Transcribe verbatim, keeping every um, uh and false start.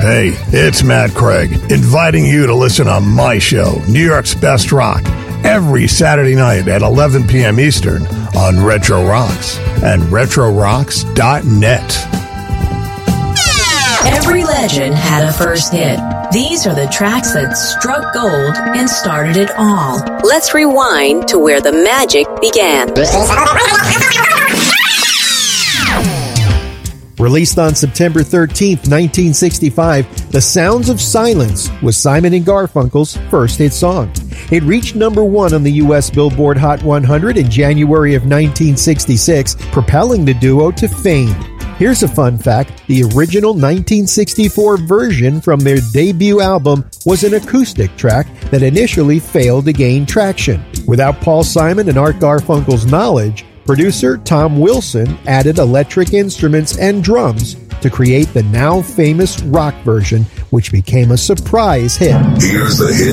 Hey, it's Matt Craig, inviting you to listen on my show, New York's Best Rock, every Saturday night at eleven p.m. Eastern on Retro Rocks and retro rocks dot net. Every legend had a first hit. These are the tracks that struck gold and started it all. Let's rewind to where the magic began. Released on September thirteenth, nineteen sixty-five, The Sounds of Silence was Simon and Garfunkel's first hit song. It reached number one on the U S Billboard Hot one hundred in January of nineteen sixty-six, propelling the duo to fame. Here's a fun fact. The original nineteen sixty-four version from their debut album was an acoustic track that initially failed to gain traction. Without Paul Simon and Art Garfunkel's knowledge, producer Tom Wilson added electric instruments and drums to create the now famous rock version, which became a surprise hit. Here's the hit